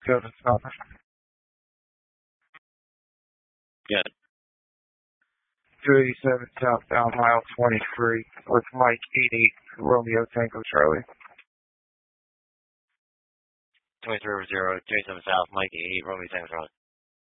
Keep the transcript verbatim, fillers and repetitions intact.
Seven South. Good. two eighty-seven southbound, mile twenty-three, with Mike eighty-eight, Romeo Tango Charlie. twenty-three over zero, two eighty-seven South, Mike eighty-eight, Romeo Tango Charlie.